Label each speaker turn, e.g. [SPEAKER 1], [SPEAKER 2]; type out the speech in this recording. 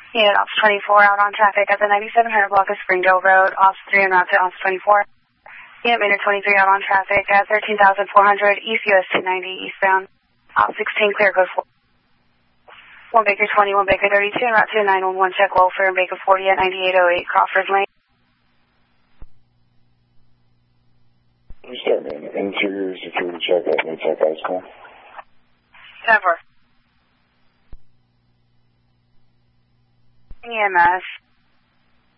[SPEAKER 1] Unit Ops 24 out on traffic at the 9700 block of Springdale Road, Ops 3 and route to Ops 24. Unit Maynard 23 out on traffic at 13,400 East US 290 eastbound. Ops 16 clear code 4. 1 Baker 20, 1 Baker 32 and route to 911 check welfare and Baker 40 at 9808 Crawford Lane.
[SPEAKER 2] Interior security check at Maytech High School.
[SPEAKER 1] Cover. EMS.